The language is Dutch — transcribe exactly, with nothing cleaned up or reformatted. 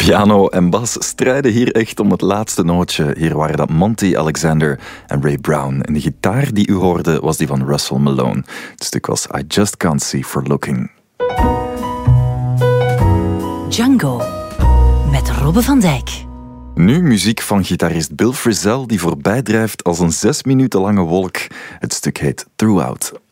Piano en bas strijden hier echt om het laatste nootje. Hier waren dat Monty Alexander en Ray Brown. En de gitaar die u hoorde was die van Russell Malone. Het stuk was I Just Can't See For Looking. Django met Robbe van Dijk. Nu muziek van gitarist Bill Frisell die voorbij drijft als een zes minuten lange wolk. Het stuk heet Throughout.